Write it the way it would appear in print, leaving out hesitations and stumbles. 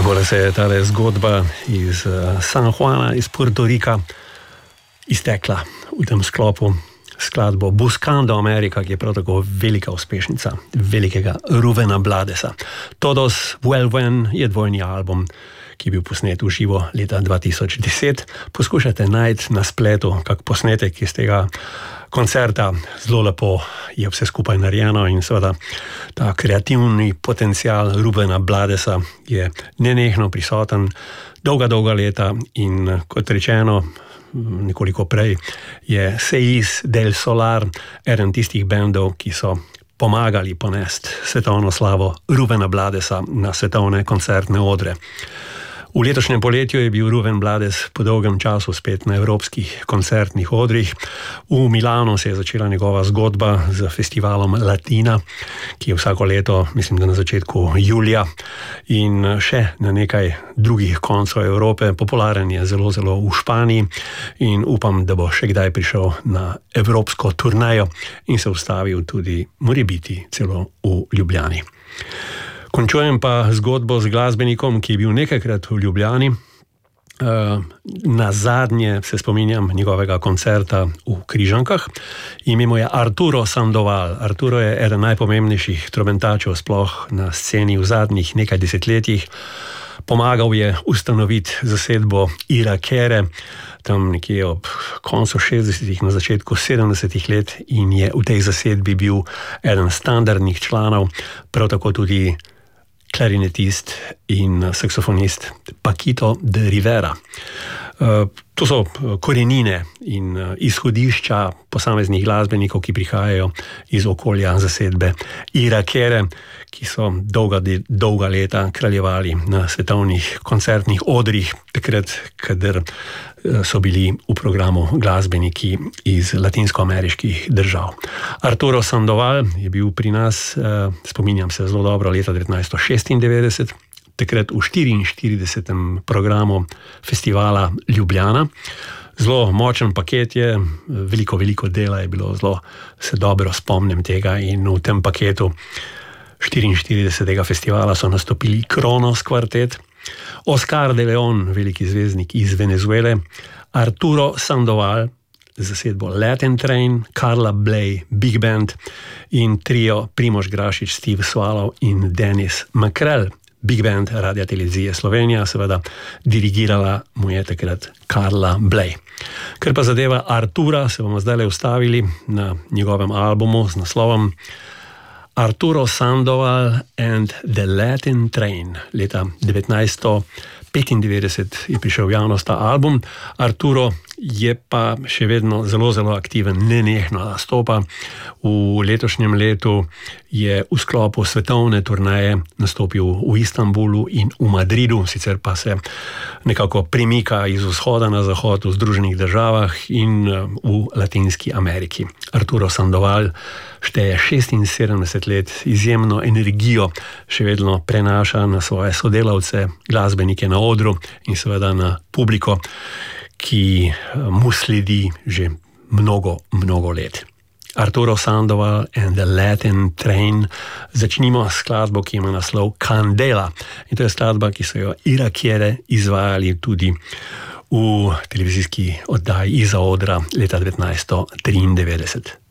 Takole se je ta zgodba iz San Juana, iz Puerto Rika iztekla v tem sklopu skladbo Buscando America, ki je prav tako velika uspešnica velikega Rubena Bladesa. Todos Vuelven je dvojni album, ki je bil posnet v živo leta 2010. Poskušajte najti na spletu kak posnetek iz tega koncerta. Zelo lepo je vse skupaj narejeno in seveda ta kreativni potencial Rubena Bladesa je nenehno prisoten dolga leta in kot rečeno, nekoliko prej je Seis del Solar eden tistih bendov, ki so pomagali ponesti svetovno slavo Rubena Bladesa na svetovne koncertne odre. V letošnjem poletju je bil Ruben Blades po dolgem času spet na evropskih koncertnih odrih. V Milanu se je začela njegova zgodba z festivalom Latina, ki je vsako leto, mislim, da na začetku julija, in še na nekaj drugih koncev Evrope. Popularen je zelo v Španiji in upam, da bo še kdaj prišel na evropsko turnejo in se ustavil tudi, morebiti, celo v Ljubljani. Končujem pa zgodbo z glasbenikom, ki je bil nekajkrat v Ljubljani. Na zadnje se spominjam njegovega koncerta v Križankah. Ime mu je Arturo Sandoval. Arturo je eden najpomembnejših trobentačev sploh na sceni v zadnjih nekaj desetletjih. Pomagal je ustanoviti zasedbo Irakere, tam nekje ob koncu 60-ih, na začetku 70-ih let, in je v tej zasedbi bil eden standardnih članov, prav tako tudi klarinetist in saksofonist Paquito de Rivera. To so korenine in izhodišča posameznih glasbenikov, ki prihajajo iz okolja zasedbe Irakere, ki so dolga leta kraljevali na svetovnih koncertnih odrih, takrat, kadar so bili v programu glasbeniki iz latinskoameriških držav. Arturo Sandoval je bil pri nas, spominjam se zelo dobro, leta 1996, takrat v 44. programu festivala Ljubljana. Zelo močen paket je, veliko dela je bilo, zelo se dobro spomnim tega, in v tem paketu 44. festivala so nastopili Kronos kvartet, Oscar de Leon, veliki zvezdnik iz Venezuele, Arturo Sandoval, zasedbo Latin Train, Carla Bley Big Band in trio Primož Grašič, Steve Swallow in Denis Makrel. Big Band Radia Televizije Slovenija, seveda dirigirala mu je takrat Carla Bley. Ker pa zadeva Artura, se bomo zdaj ustavili na njegovem albumu z naslovom Arturo Sandoval and the Latin Train. Leta 1995 je prišel v javnost ta album. Arturo je pa še vedno zelo aktiven, nenehno nastopa. V letošnjem letu je v sklopu svetovne turneje nastopil v Istanbulu in v Madridu, sicer pa se nekako premika iz vzhoda na zahod v Združenih državah in v Latinski Ameriki. Arturo Sandoval šteje 76 let, izjemno energijo še vedno prenaša na svoje sodelavce, glasbenike na odru in seveda na publiko, ki mu sledi že mnogo let. Arturo Sandoval and the Latin Train. Začnimo s skladbo, ki ima naslov Candela. In to je skladba, ki so jo Irakere izvajali tudi v televizijski oddaji Iza odra leta 1993.